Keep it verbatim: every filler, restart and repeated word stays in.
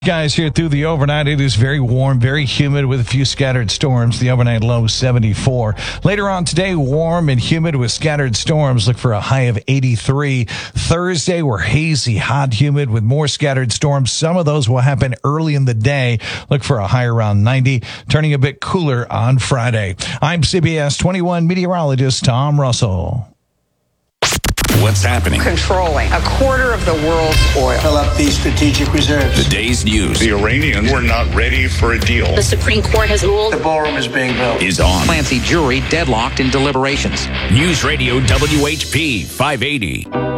Guys, here through the overnight, it is very warm, very humid with a few scattered storms. The overnight low seventy-four. Later on today, warm and humid with scattered storms. Look for a high of eighty-three. Thursday, we're hazy, hot, humid with more scattered storms. Some of those will happen early in the day. Look for a high around ninety, turning a bit cooler on Friday. I'm C B S twenty-one meteorologist Tom Russell. What's happening? Controlling a quarter of the world's oil. Fill up these strategic reserves. The day's news. The Iranians were not ready for a deal. The Supreme Court has ruled. The ballroom is being built. Is on. Clancy jury deadlocked in deliberations. News Radio W H P five eighty.